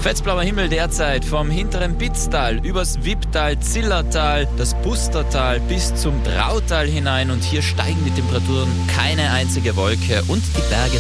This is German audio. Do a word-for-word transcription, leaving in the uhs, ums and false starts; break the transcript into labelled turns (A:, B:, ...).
A: Fetzblauer Himmel derzeit vom hinteren Bitztal übers Wipptal, Zillertal, das Bustertal bis zum Drautal hinein und hier steigen die Temperaturen keine einzige Wolke und die Berge